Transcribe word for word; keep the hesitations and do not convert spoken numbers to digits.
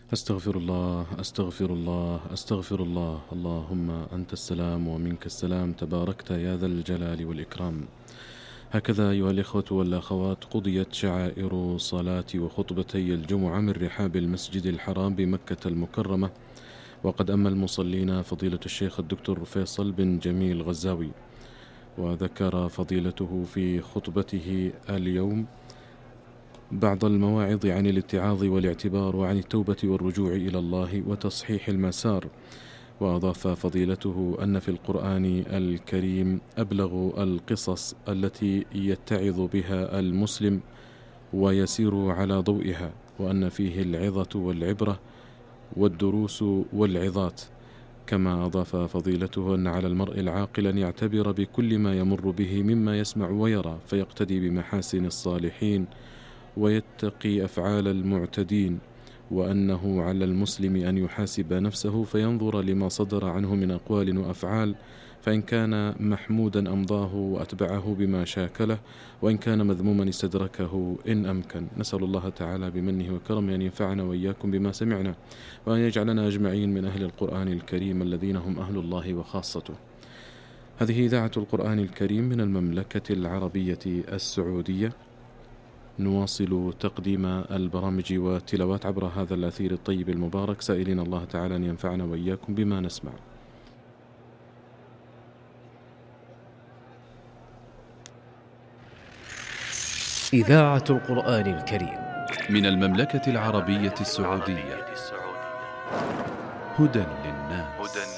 أستغفر الله أستغفر الله أستغفر الله اللهم أنت السلام ومنك السلام تباركت يا ذا الجلال والإكرام. هكذا أيها الإخوة والأخوات قضيت شعائر صلاة وخطبتي الجمعة من رحاب المسجد الحرام بمكة المكرمة، وقد أما المصلين فضيلة الشيخ الدكتور فيصل بن جميل غزاوي، وذكر فضيلته في خطبته اليوم بعض المواعظ عن الاتعاظ والاعتبار وعن التوبة والرجوع إلى الله وتصحيح المسار. وأضاف فضيلته أن في القرآن الكريم أبلغ القصص التي يتعظ بها المسلم ويسير على ضوئها، وأن فيه العظة والعبرة والدروس والعظات. كما أضاف فضيلته أن على المرء العاقل أن يعتبر بكل ما يمر به مما يسمع ويرى، فيقتدي بمحاسن الصالحين ويتقي أفعال المعتدين، وأنه على المسلم أن يحاسب نفسه فينظر لما صدر عنه من أقوال وأفعال، فإن كان محمودا أمضاه وأتبعه بما شاكله، وإن كان مذموما استدركه إن أمكن. نسأل الله تعالى بمنه وكرمه أن ينفعنا وإياكم بما سمعنا، وأن يجعلنا أجمعين من أهل القرآن الكريم الذين هم أهل الله وخاصته. هذه إذاعة القرآن الكريم من المملكة العربية السعودية، نواصل تقديم البرامج والتلاوات عبر هذا الأثير الطيب المبارك، سائلين الله تعالى أن ينفعنا وإياكم بما نسمع. إذاعة القرآن الكريم من المملكة العربية السعودية، هدى للناس.